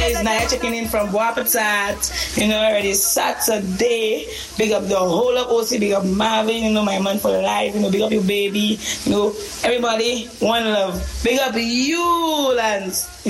it's Naya checking in from Wapatat. You know, already Saturday. Big up the whole of OC. Big up Marvin. You know, my man for life. You know, big up your baby. You know, everybody. One love. Big up you, Lance.